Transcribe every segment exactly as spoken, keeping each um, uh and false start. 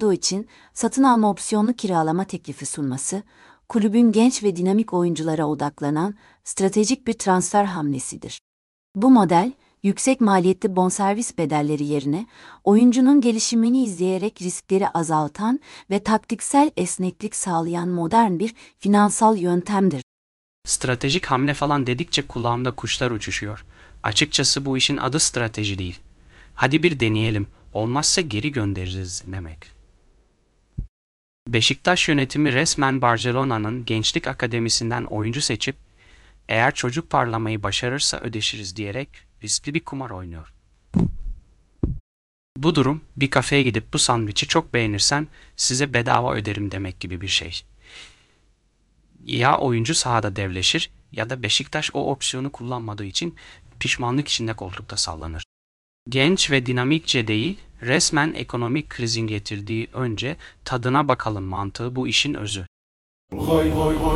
olduğu için satın alma opsiyonlu kiralama teklifi sunması, kulübün genç ve dinamik oyunculara odaklanan stratejik bir transfer hamlesidir. Bu model, yüksek maliyetli bonservis bedelleri yerine oyuncunun gelişimini izleyerek riskleri azaltan ve taktiksel esneklik sağlayan modern bir finansal yöntemdir. Stratejik hamle falan dedikçe kulağımda kuşlar uçuşuyor. Açıkçası bu işin adı strateji değil. Hadi bir deneyelim, olmazsa geri göndeririz demek. Beşiktaş yönetimi resmen Barcelona'nın gençlik akademisinden oyuncu seçip, eğer çocuk parlamayı başarırsa ödeşiriz diyerek riskli bir kumar oynuyor. Bu durum, bir kafeye gidip bu sandviçi çok beğenirsen size bedava öderim demek gibi bir şey. Ya oyuncu sahada devleşir ya da Beşiktaş o opsiyonu kullanmadığı için pişmanlık içinde koltukta sallanır. Genç ve dinamikçe değil, resmen ekonomik krizin getirdiği önce tadına bakalım mantığı bu işin özü. Goy goy goy.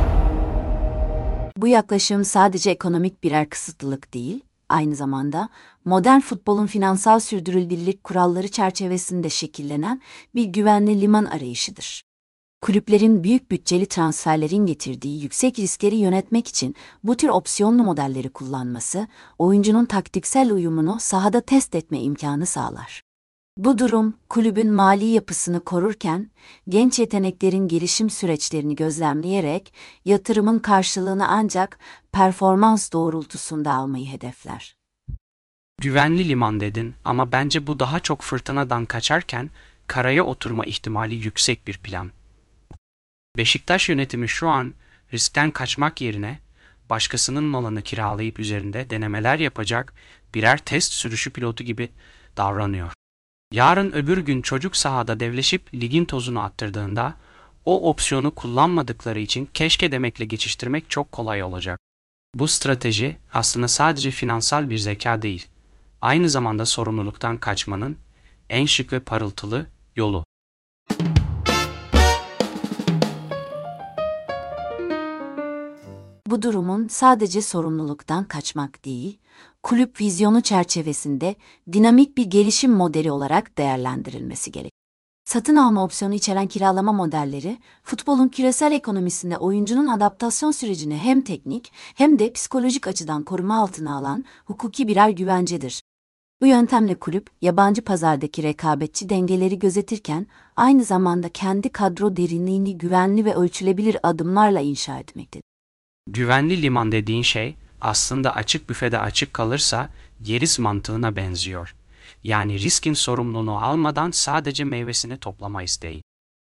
Bu yaklaşım sadece ekonomik birer kısıtlılık değil, aynı zamanda modern futbolun finansal sürdürülebilirlik kuralları çerçevesinde şekillenen bir güvenli liman arayışıdır. Kulüplerin büyük bütçeli transferlerin getirdiği yüksek riskleri yönetmek için bu tür opsiyonlu modelleri kullanması, oyuncunun taktiksel uyumunu sahada test etme imkanı sağlar. Bu durum, kulübün mali yapısını korurken, genç yeteneklerin gelişim süreçlerini gözlemleyerek, yatırımın karşılığını ancak performans doğrultusunda almayı hedefler. Güvenli liman dedin ama bence bu daha çok fırtınadan kaçarken karaya oturma ihtimali yüksek bir plan. Beşiktaş yönetimi şu an riskten kaçmak yerine başkasının malını kiralayıp üzerinde denemeler yapacak birer test sürüşü pilotu gibi davranıyor. Yarın öbür gün çocuk sahada devleşip ligin tozunu attırdığında o opsiyonu kullanmadıkları için keşke demekle geçiştirmek çok kolay olacak. Bu strateji aslında sadece finansal bir zeka değil, aynı zamanda sorumluluktan kaçmanın en şık ve parıltılı yolu. Bu durumun sadece sorumluluktan kaçmak değil, kulüp vizyonu çerçevesinde dinamik bir gelişim modeli olarak değerlendirilmesi gerek. Satın alma opsiyonu içeren kiralama modelleri, futbolun küresel ekonomisinde oyuncunun adaptasyon sürecini hem teknik hem de psikolojik açıdan koruma altına alan hukuki birer güvencedir. Bu yöntemle kulüp, yabancı pazardaki rekabetçi dengeleri gözetirken, aynı zamanda kendi kadro derinliğini güvenli ve ölçülebilir adımlarla inşa etmektedir. Güvenli liman dediğin şey aslında açık büfede açık kalırsa yeriz mantığına benziyor. Yani riskin sorumluluğunu almadan sadece meyvesini toplama isteği.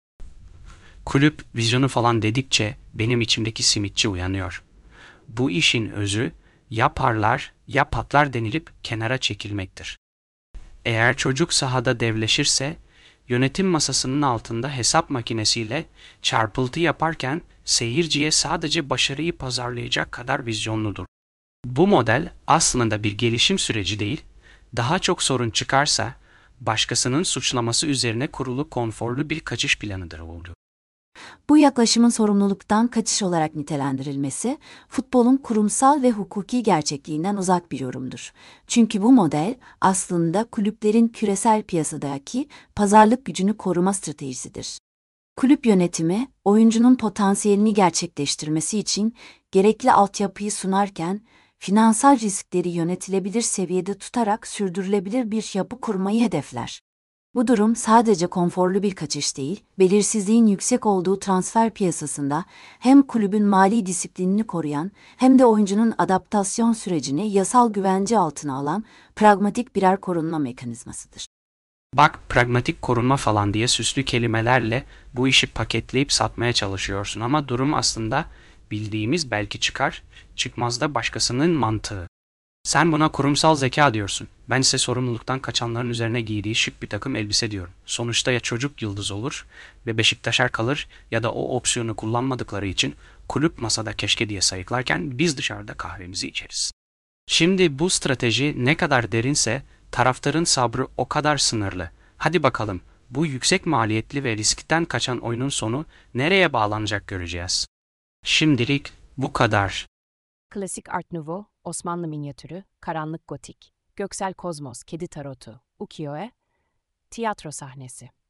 Kulüp vizyonu falan dedikçe benim içimdeki simitçi uyanıyor. Bu işin özü ya parlar ya patlar denilip kenara çekilmektir. Eğer çocuk sahada devleşirse yönetim masasının altında hesap makinesiyle çarpıltı yaparken seyirciye sadece başarıyı pazarlayacak kadar vizyonludur. Bu model aslında bir gelişim süreci değil, daha çok sorun çıkarsa başkasının suçlaması üzerine kurulu konforlu bir kaçış planıdır oldu. Bu yaklaşımın sorumluluktan kaçış olarak nitelendirilmesi, futbolun kurumsal ve hukuki gerçekliğinden uzak bir yorumdur. Çünkü bu model aslında kulüplerin küresel piyasadaki pazarlık gücünü koruma stratejisidir. Kulüp yönetimi, oyuncunun potansiyelini gerçekleştirmesi için gerekli altyapıyı sunarken, finansal riskleri yönetilebilir seviyede tutarak sürdürülebilir bir yapı kurmayı hedefler. Bu durum sadece konforlu bir kaçış değil, belirsizliğin yüksek olduğu transfer piyasasında hem kulübün mali disiplinini koruyan hem de oyuncunun adaptasyon sürecini yasal güvence altına alan pragmatik birer korunma mekanizmasıdır. Bak pragmatik korunma falan diye süslü kelimelerle bu işi paketleyip satmaya çalışıyorsun ama durum aslında bildiğimiz belki çıkar, çıkmaz da başkasının mantığı. Sen buna kurumsal zeka diyorsun. Ben ise sorumluluktan kaçanların üzerine giydiği şık bir takım elbise diyorum. Sonuçta ya çocuk yıldız olur ve Beşiktaşar kalır ya da o opsiyonu kullanmadıkları için kulüp masada keşke diye sayıklarken biz dışarıda kahvemizi içeriz. Şimdi bu strateji ne kadar derinse taraftarın sabrı o kadar sınırlı. Hadi bakalım bu yüksek maliyetli ve riskten kaçan oyunun sonu nereye bağlanacak göreceğiz. Şimdilik bu kadar. Klasik Art Nouveau, Osmanlı minyatürü, karanlık gotik, göksel kozmos, kedi tarotu, ukiyo-e, tiyatro sahnesi.